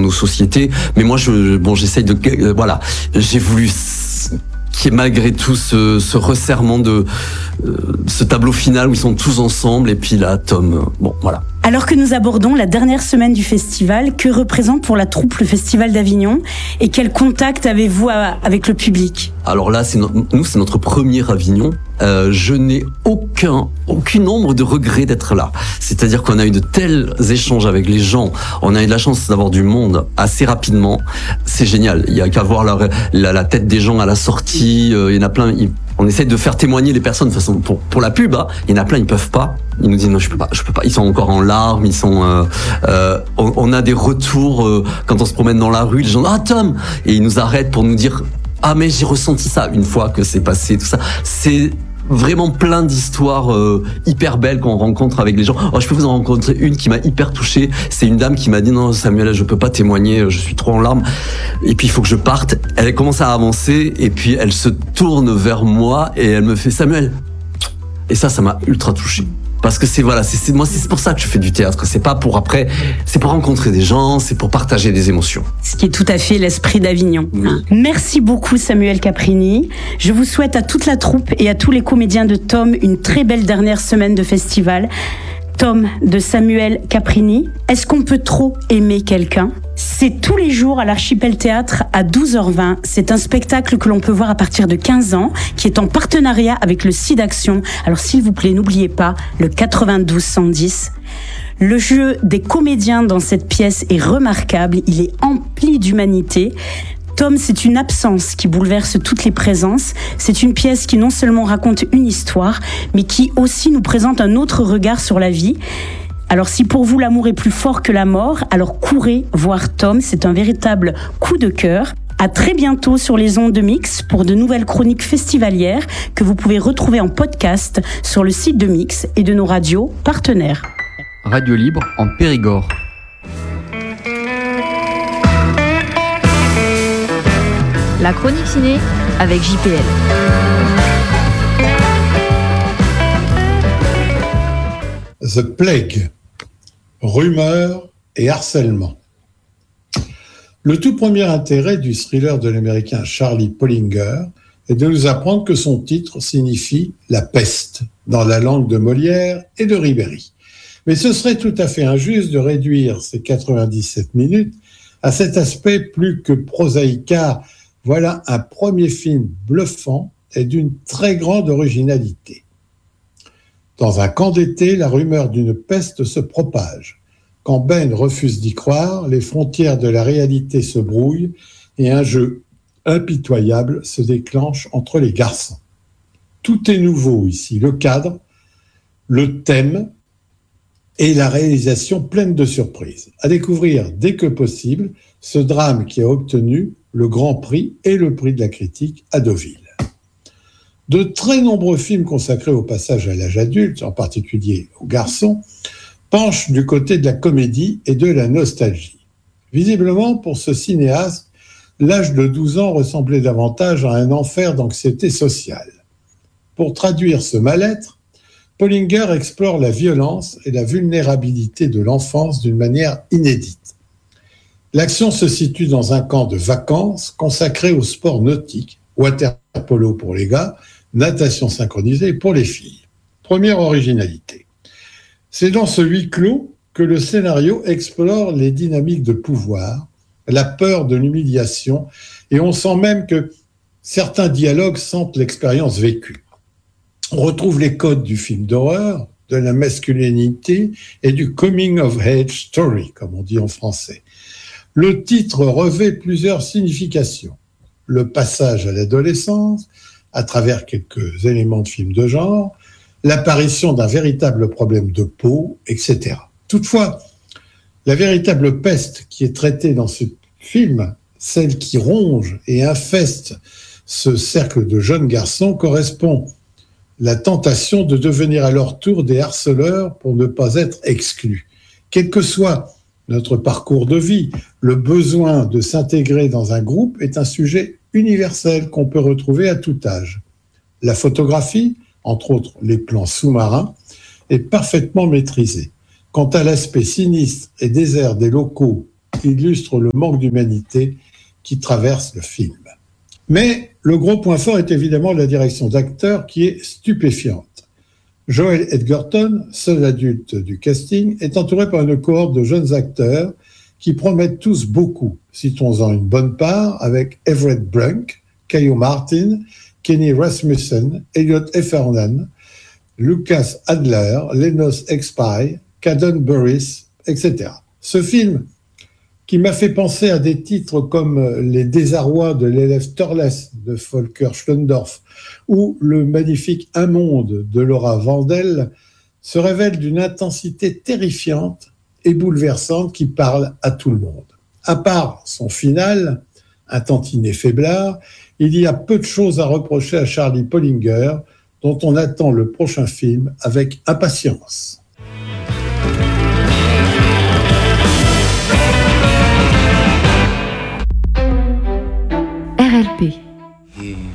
nos sociétés. Mais moi, j'essaye de, voilà, j'ai voulu qu'il y ait malgré tout ce resserrement de ce tableau final où ils sont tous ensemble et puis là, Tom, bon, voilà. Alors que nous abordons la dernière semaine du festival, que représente pour la troupe le Festival d'Avignon et quel contact avez-vous avec le public ? Alors là, c'est notre premier Avignon. Je n'ai aucune ombre de regret d'être là. C'est-à-dire qu'on a eu de tels échanges avec les gens, on a eu de la chance d'avoir du monde assez rapidement. C'est génial. Il y a qu'à voir la tête des gens à la sortie. Il y en a plein. On essaie de faire témoigner les personnes de façon pour la pub. Hein. Il y en a plein, ils peuvent pas. Ils nous disent non, je peux pas. Ils sont encore en larmes. Ils sont. On a des retours quand on se promène dans la rue. Les gens Tom, et ils nous arrêtent pour nous dire mais j'ai ressenti ça une fois que c'est passé tout ça. C'est vraiment plein d'histoires hyper belles qu'on rencontre avec les gens. Je peux vous en rencontrer une qui m'a hyper touché. C'est une dame qui m'a dit non Samuel, je peux pas témoigner, je suis trop en larmes. Et puis il faut que je parte. Elle commence à avancer et puis elle se tourne vers moi et elle me fait Samuel. Et ça m'a ultra touché. Parce que c'est pour ça que je fais du théâtre. C'est pas pour après, c'est pour rencontrer des gens, c'est pour partager des émotions. Ce qui est tout à fait l'esprit d'Avignon. Oui. Merci beaucoup Samuel Caprini. Je vous souhaite à toute la troupe et à tous les comédiens de Tom une très belle dernière semaine de festival. Tom de Samuel Caprini. Est-ce qu'on peut trop aimer quelqu'un ? C'est tous les jours à l'Archipel Théâtre à 12h20. C'est un spectacle que l'on peut voir à partir de 15 ans, qui est en partenariat avec le SIDAction. Alors s'il vous plaît, n'oubliez pas le 92 110. Le jeu des comédiens dans cette pièce est remarquable. Il est empli d'humanité. Tom, c'est une absence qui bouleverse toutes les présences. C'est une pièce qui non seulement raconte une histoire, mais qui aussi nous présente un autre regard sur la vie. Alors si pour vous l'amour est plus fort que la mort, alors courez voir Tom, c'est un véritable coup de cœur. À très bientôt sur les ondes de Mix pour de nouvelles chroniques festivalières que vous pouvez retrouver en podcast sur le site de Mix et de nos radios partenaires. Radio Libre en Périgord. La chronique ciné avec JPL. The Plague, rumeurs et harcèlement. Le tout premier intérêt du thriller de l'américain Charlie Pollinger est de nous apprendre que son titre signifie « la peste » dans la langue de Molière et de Ribéry. Mais ce serait tout à fait injuste de réduire ces 97 minutes à cet aspect plus que prosaïque, car voilà un premier film bluffant et d'une très grande originalité. Dans un camp d'été, la rumeur d'une peste se propage. Quand Ben refuse d'y croire, les frontières de la réalité se brouillent et un jeu impitoyable se déclenche entre les garçons. Tout est nouveau ici, le cadre, le thème et la réalisation pleine de surprises. À découvrir dès que possible ce drame qui a obtenu le Grand Prix et le Prix de la critique à Deauville. De très nombreux films consacrés au passage à l'âge adulte, en particulier aux garçons, penchent du côté de la comédie et de la nostalgie. Visiblement, pour ce cinéaste, l'âge de 12 ans ressemblait davantage à un enfer d'anxiété sociale. Pour traduire ce mal-être, Pollinger explore la violence et la vulnérabilité de l'enfance d'une manière inédite. L'action se situe dans un camp de vacances consacré au sport nautique, water-polo pour les gars, natation synchronisée pour les filles. Première originalité. C'est dans ce huis clos que le scénario explore les dynamiques de pouvoir, la peur de l'humiliation, et on sent même que certains dialogues sentent l'expérience vécue. On retrouve les codes du film d'horreur, de la masculinité et du coming of age story, comme on dit en français. Le titre revêt plusieurs significations. Le passage à l'adolescence, à travers quelques éléments de films de genre, l'apparition d'un véritable problème de peau, etc. Toutefois, la véritable peste qui est traitée dans ce film, celle qui ronge et infeste ce cercle de jeunes garçons, correspond à la tentation de devenir à leur tour des harceleurs pour ne pas être exclus. Quel que soit notre parcours de vie, le besoin de s'intégrer dans un groupe est un sujet universel qu'on peut retrouver à tout âge. La photographie, entre autres les plans sous-marins, est parfaitement maîtrisée. Quant à l'aspect sinistre et désert des locaux illustre le manque d'humanité qui traverse le film. Mais le gros point fort est évidemment la direction d'acteur qui est stupéfiante. Joel Edgerton, seul adulte du casting, est entouré par une cohorte de jeunes acteurs qui promettent tous beaucoup. Citons-en une bonne part avec Everett Brunk, Caillou Martin, Kenny Rasmussen, Elliot Heffernan, Lucas Adler, Lenos Expai, Caden Burris, etc. Ce film, qui m'a fait penser à des titres comme Les désarrois de l'élève Turles de Volker Schlöndorff ou Le magnifique Un monde de Laura Vandel, se révèle d'une intensité terrifiante et bouleversante qui parle à tout le monde. À part son final, un tantinet faiblard, il y a peu de choses à reprocher à Charlie Pollinger, dont on attend le prochain film avec impatience. RLP.